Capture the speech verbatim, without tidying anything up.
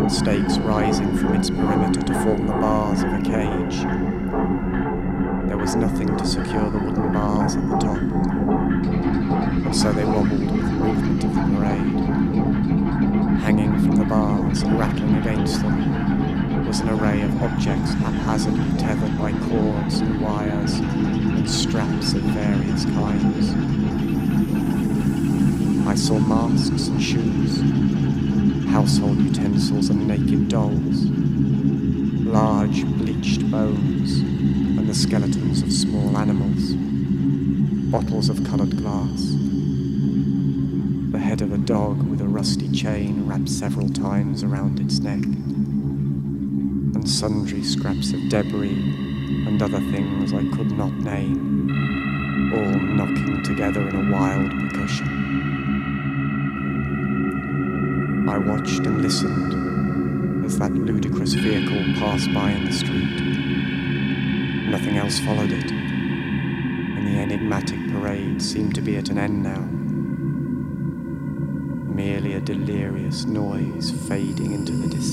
tall stakes rising from its perimeter to form the bars of a cage. There was nothing to secure the wooden bars at the top, and so they wobbled with the movement of the parade. Hanging from the bars and rattling against them was an array of objects haphazardly tethered by cords and wires and straps of various kinds. I saw masks and shoes, household utensils and naked dolls, large bleached bones and the skeletons of small animals, bottles of coloured glass, the head of a dog with a rusty chain wrapped several times around its neck, and sundry scraps of debris and other things I could not name, all knocking together in a wild percussion. I watched and listened as that ludicrous vehicle passed by in the street. Nothing else followed it, and the enigmatic parade seemed to be at an end now. Merely a delirious noise fading into the distance.